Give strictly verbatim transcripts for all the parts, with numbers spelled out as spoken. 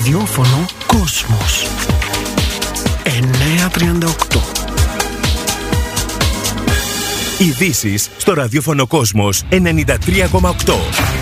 Ραδιόφωνο Κόσμος εννιακόσια τριάντα οκτώ. Ειδήσεις στο ραδιόφωνο Κόσμος ενενήντα τρία κόμμα οκτώ.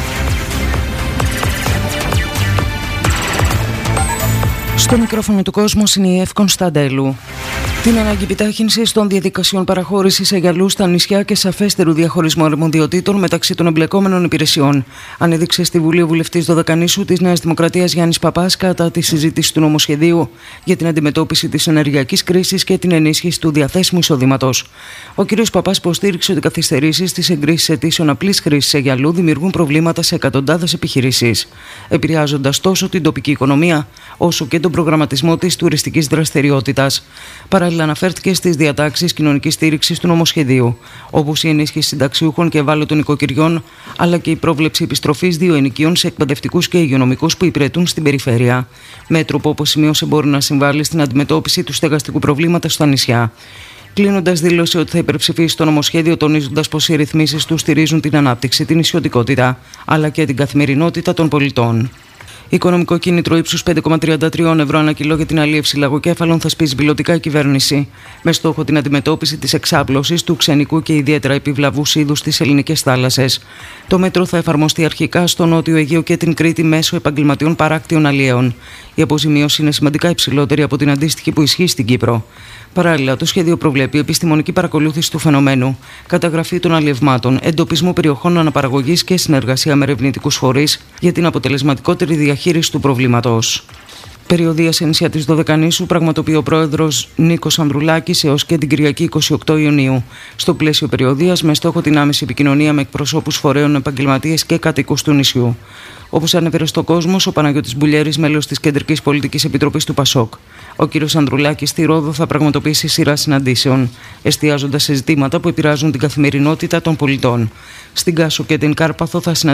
Στο μικρόφωνο του Κόσμος είναι η Εύη Κωνσταντέλου. Την ανάγκη επιτάχυνσης των διαδικασιών παραχώρησης αγιαλού στα νησιά και σαφέστερου διαχωρισμού αρμοδιοτήτων μεταξύ των εμπλεκόμενων υπηρεσιών ανέδειξε στη Βουλή ο βουλευτής Δωδεκανήσου της Νέας Δημοκρατίας Γιάννης Παπάς κατά τη συζήτηση του νομοσχεδίου για την αντιμετώπιση της ενεργειακής κρίσης και την ενίσχυση του διαθέσιμου εισοδήματος. Ο κ. Παπάς υποστήριξε ότι οι καθυστερήσεις στις εγκρίσεις αιτήσεων απλής χρήσης αγιαλού δημιουργούν προβλήματα σε εκατοντάδες επιχειρήσεις, επηρεάζοντας τόσο την τοπική οικονομία όσο και τον προγραμματισμό της τουριστικής δραστηριότητας. Παράλληλα, αναφέρθηκε στις διατάξεις κοινωνικής στήριξης του νομοσχεδίου, όπως η ενίσχυση συνταξιούχων και ευάλωτων οικοκυριών, αλλά και η πρόβλεψη επιστροφής δύο ενοικίων σε εκπαιδευτικούς και υγειονομικούς που υπηρετούν στην περιφέρεια. Μέτρο που, όπως σημείωσε, μπορεί να συμβάλλει στην αντιμετώπιση του στεγαστικού προβλήματος στα νησιά. Κλείνοντας, δήλωσε ότι θα υπερψηφίσει το νομοσχέδιο, τονίζοντας πως οι ρυθμίσεις του στηρίζουν την ανάπτυξη, την ισιωτικότητα, αλλά και την καθημερινότητα των πολιτών. Οικονομικό κίνητρο ύψους πέντε κόμμα τριάντα τρία ευρώ ανά κιλό για την αλίευση λαγοκέφαλων θα σπίσει πιλωτικά η κυβέρνηση, με στόχο την αντιμετώπιση της εξάπλωσης του ξενικού και ιδιαίτερα επιβλαβούς είδους στις ελληνικές θάλασσες. Το μέτρο θα εφαρμοστεί αρχικά στο Νότιο Αιγαίο και την Κρήτη μέσω επαγγελματιών παράκτιων αλιέων. Η αποζημίωση είναι σημαντικά υψηλότερη από την αντίστοιχη που ισχύει στην Κύπρο. Παράλληλα, το σχέδιο προβλέπει επιστημονική παρακολούθηση του φαινομένου, καταγραφή των αλλιευμάτων, εντοπισμό περιοχών αναπαραγωγής και συνεργασία με ερευνητικούς φορείς για την αποτελεσματικότερη διαχείριση του προβλήματος. Περιοδεία σε νησιά της Δωδεκανήσου πραγματοποιεί ο πρόεδρος Νίκος Ανδρουλάκης έως και την Κυριακή είκοσι οκτώ Ιουνίου. Στο πλαίσιο περιοδείας, με στόχο την άμεση επικοινωνία με εκπροσώπους φορέων, επαγγελματίες και κατοίκους του νησιού. Όπως ανέφερε στο Κόσμος ο Παναγιώτης Μπουλιέρης, μέλος της Κεντρικής Πολιτικής Επιτροπής του ΠΑΣΟΚ. Ο κ. Ανδρουλάκης στη Ρόδο θα πραγματοποιήσει σειρά συναντήσεων, εστιάζοντας σε ζητήματα που επηρεάζουν την καθημερινότητα των πολιτών. Στην Κάσο και την Κάρπαθο θα συναντήσει